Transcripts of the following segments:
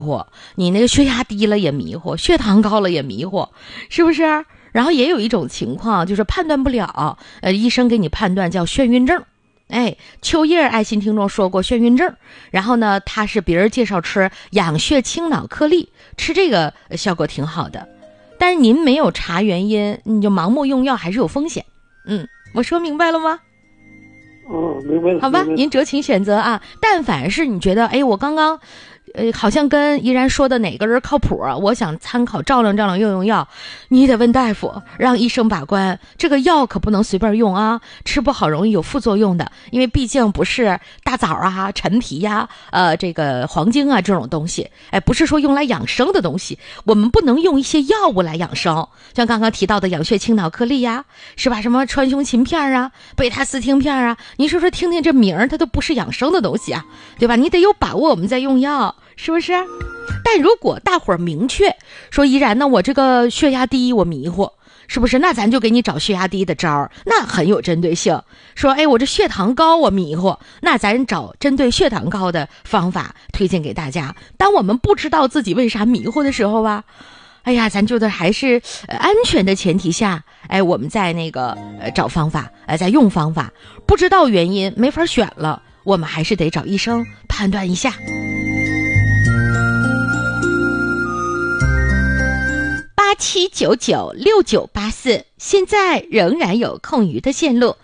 糊，你那个血压低了也迷糊，血糖高了也迷糊，是不是？然后也有一种情况就是判断不了，医生给你判断叫眩晕症。秋叶爱心听众说过眩晕症，然后呢，他是别人介绍吃养血清脑颗粒，吃这个效果挺好的。但是您没有查原因，你就盲目用药还是有风险。我说明白了吗？ 明白了。 好吧，您酌情选择啊。但凡是你觉得，我刚刚好像跟依然说的哪个人靠谱啊，我想参考照亮用药，你得问大夫，让医生把关。这个药可不能随便用啊，吃不好容易有副作用的，因为毕竟不是大枣啊、陈皮呀、这个黄精啊这种东西，不是说用来养生的东西，我们不能用一些药物来养生，像刚刚提到的养血清脑颗粒呀，是吧？什么川芎嗪片啊、贝塔斯汀片啊，你说听听这名儿，它都不是养生的东西啊，对吧？你得有把握我们在用药。是不是？但如果大伙儿明确说，依然呢，我这个血压低，我迷糊，是不是？那咱就给你找血压低的招儿，那很有针对性。说，我这血糖高，我迷糊，那咱找针对血糖高的方法推荐给大家。当我们不知道自己为啥迷糊的时候吧，咱就得还是安全的前提下，我们在那个找方法，在用方法，不知道原因没法选了，我们还是得找医生判断一下。87996984，现在仍然有空余的线路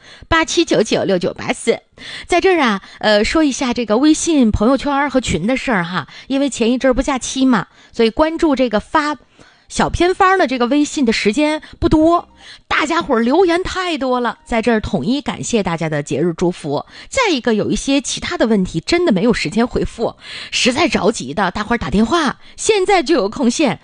，87996984。在这儿啊，说一下这个微信朋友圈和群的事儿哈，因为前一阵不假期嘛，所以关注这个发小偏方的这个微信的时间不多，大家伙留言太多了，在这儿统一感谢大家的节日祝福。再一个，有一些其他的问题真的没有时间回复，实在着急的大伙儿打电话，现在就有空线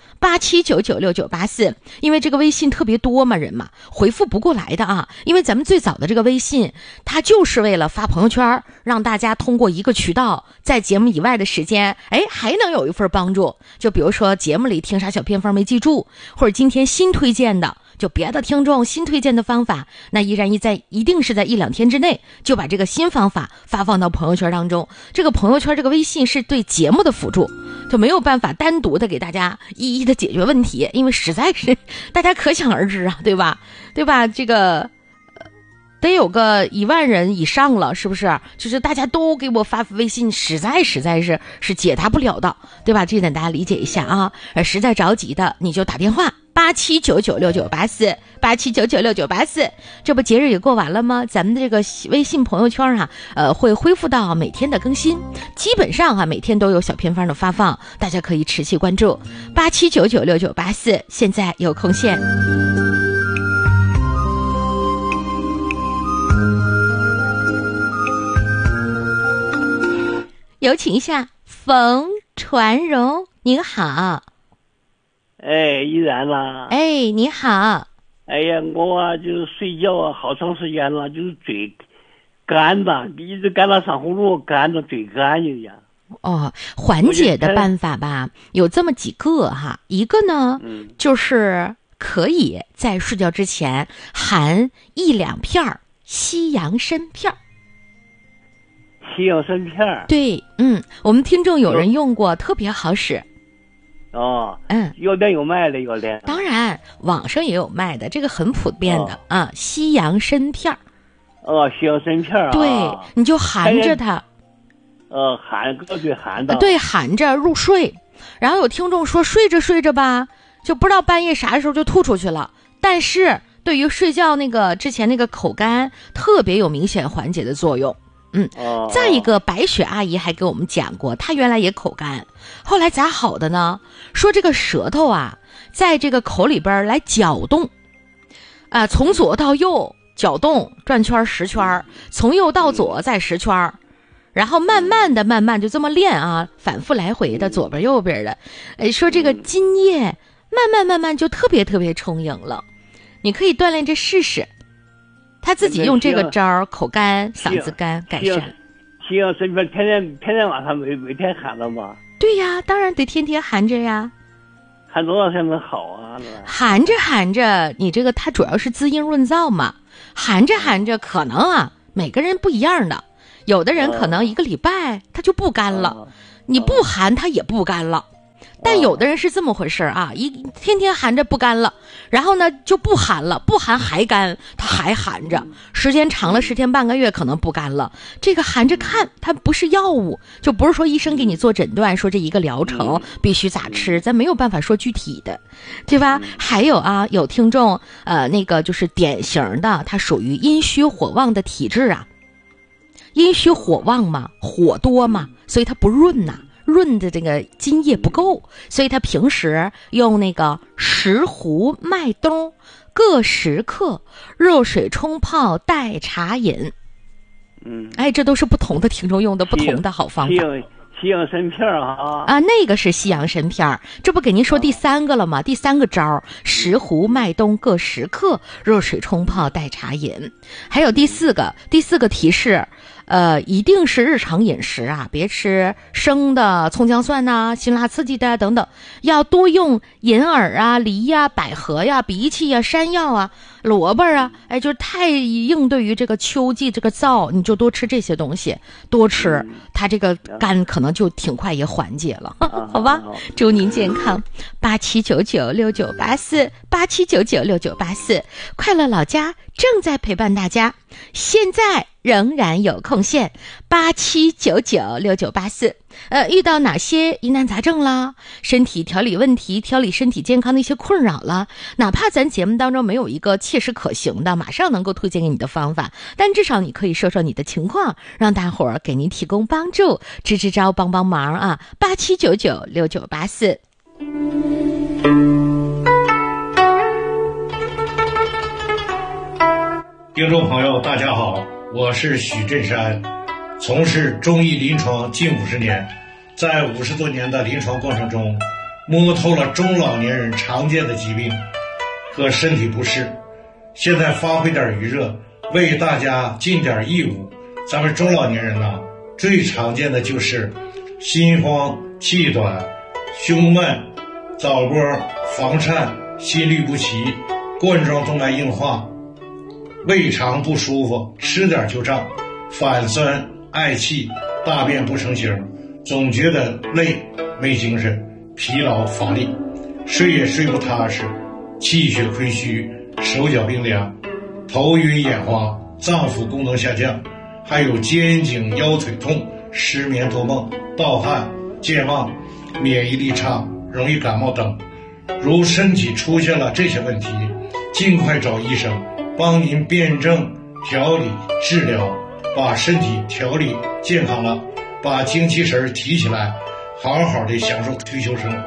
87996984，因为这个微信特别多嘛，人嘛回复不过来的啊。因为咱们最早的这个微信，它就是为了发朋友圈，让大家通过一个渠道，在节目以外的时间，还能有一份帮助。就比如说节目里听啥小偏方没记住，或者今天新推荐的，就别的听众新推荐的方法，那一定是在1-2天之内就把这个新方法发放到朋友圈当中。这个朋友圈这个微信是对节目的辅助，就没有办法单独的给大家一一的解决问题，因为实在是大家可想而知啊，对吧？这个得有个1万人以上了，是不是？就是大家都给我发微信，实在是解答不了的，对吧？这点大家理解一下啊。实在着急的，你就打电话87996984，87996984。这不节日也过完了吗？咱们的这个微信朋友圈啊，会恢复到每天的更新，基本上每天都有小偏方的发放，大家可以持续关注87996984。现在有空线。有请一下冯传荣，您好。 依然啦。 你好。 我就是睡觉好长时间了，就是嘴干的，一直干到上呼噜，干的嘴干一样。 缓解的办法吧，有这么几个哈。一个呢，就是可以在睡觉之前含1-2片西洋参片。 西洋参片？ 对，我们听众有人用过，特别好使。 药店有卖的，药店当然网上也有卖的，这个很普遍的西洋参片。 西洋参片对，你就含着它。 含的。 对，含着入睡。然后有听众说睡着吧，就不知道半夜啥时候就吐出去了，但是对于睡觉之前那个口干特别有明显缓解的作用。再一个，白雪阿姨还给我们讲过，她原来也口干，后来咋好的呢？说这个舌头在这个口里边来搅动，从左到右搅动，转圈10圈，从右到左再10圈，然后慢慢就这么练反复来回的，左边右边的，说这个津液慢慢就特别充盈了。你可以锻炼着试试。他自己用这个招，口干嗓子干改善。 西洋参片天天晚上每天含着吗？ 对呀，当然得天天含着呀。 含多少才能好啊？ 含着，你这个它主要是滋阴润燥嘛。含着可能每个人不一样的，有的人可能1个礼拜他就不干了，你不含他也不干了。 但有的人是这么回事啊，天天含着不干了，然后呢就不含了，不含还干，他还含着，时间长了10天半个月可能不干了。这个含着看，它不是药物，就不是说医生给你做诊断说这一个疗程必须咋吃，咱没有办法说具体的，对吧？还有啊，有听众那个就是典型的，他属于阴虚火旺的体质啊，阴虚火旺嘛，火多嘛，所以它不润呐。润的这个津液不够，所以他平时用那个石斛、麦冬各10克，热水冲泡代茶饮。哎，这都是不同的听众用的不同的好方法。 西洋参片啊， 那个是西洋参片，这不给您说第3个了吗？第3个招，石斛、麦冬各10克，热水冲泡代茶饮。还有第4个提示。一定是日常饮食啊，别吃生的葱姜蒜呐、辛辣刺激的等等，要多用银耳啊、梨呀、百合呀、荸荠呀、山药啊、萝卜啊，哎，就是太应对于这个秋季这个燥，你就多吃这些东西，多吃，它这个肝可能就挺快也缓解了，好吧？祝您健康，87996984，87996984，快乐老家正在陪伴大家，现在仍然有空线，87996984。遇到哪些疑难杂症啦，身体调理问题，调理身体健康的一些困扰了，哪怕咱节目当中没有一个切实可行的马上能够推荐给你的方法，但至少你可以说说你的情况，让大伙儿给您提供帮助，支支招，帮帮忙啊！87996984。 听众朋友大家好，我是许振山，从事中医临床近50年，在50多年的临床过程中，摸透了中老年人常见的疾病和身体不适。现在发挥点余热，为大家尽点义务。咱们中老年人呢，最常见的就是心慌、气短、胸闷、早搏、房颤、心律不齐、冠状动脉硬化、胃肠不舒服，吃点就胀，反酸、嗳气、大便不成形，总觉得累、没精神、疲劳乏力，睡也睡不踏实，气血亏虚，手脚冰凉，头晕眼花，脏腑功能下降，还有肩颈腰腿痛、失眠多梦、盗汗、健忘、免疫力差、容易感冒等。如身体出现了这些问题，尽快找医生帮您辩证调理治疗，把身体调理健康了，把精气神提起来，好好的享受退休生活。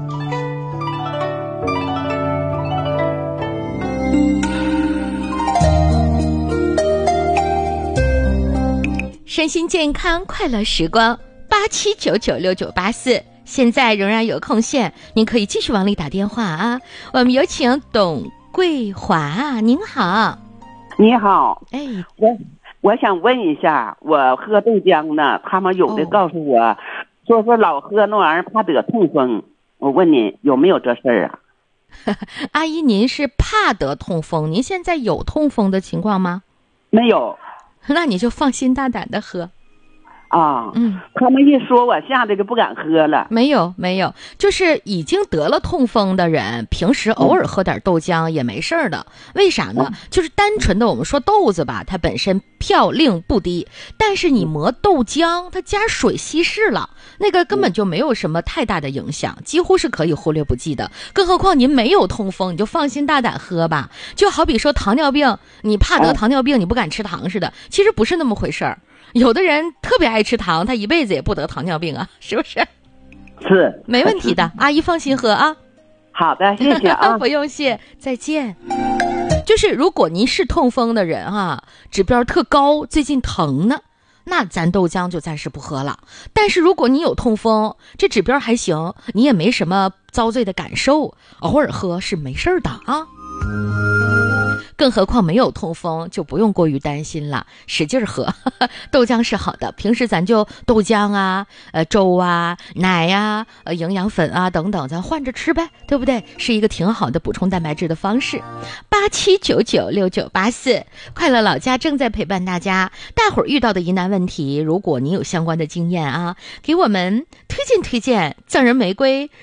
身心健康快乐时光，87996984，现在仍然有空线，您可以继续往里打电话啊。我们有请董桂华，您好。 你好， 哎， 我想问一下，我喝豆浆呢，他们有的告诉我，说老喝那玩意儿怕得痛风，我问你有没有这事儿啊？ 阿姨，您是怕得痛风，您现在有痛风的情况吗？ 没有。 那你就放心大胆的喝。 啊，他们一说我吓得就不敢喝了。 没有，就是已经得了痛风的人，平时偶尔喝点豆浆也没事儿的。为啥呢？就是单纯的我们说豆子吧，它本身嘌呤不低，但是你磨豆浆，它加水稀释了，那个根本就没有什么太大的影响，几乎是可以忽略不计的。更何况您没有痛风，你就放心大胆喝吧。就好比说糖尿病，你怕得糖尿病，你不敢吃糖似的，其实不是那么回事儿。有的人特别爱吃糖，他一辈子也不得糖尿病啊，是不是？ 是， 没问题的，阿姨放心喝啊。 好的，谢谢啊。 不用谢，再见。就是如果您是痛风的人啊，指标特高，最近疼呢，那咱豆浆就暂时不喝了。但是如果你有痛风，这指标还行，你也没什么遭罪的感受，偶尔喝是没事的啊。更何况没有痛风，就不用过于担心了，使劲喝。豆浆是好的，平时咱就豆浆啊、粥啊、奶呀、营养粉啊等等，咱换着吃呗，对不对？是一个挺好的补充蛋白质的方式。87996984，快乐老家正在陪伴大家。大伙儿遇到的疑难问题，如果您有相关的经验啊，给我们推荐赠人玫瑰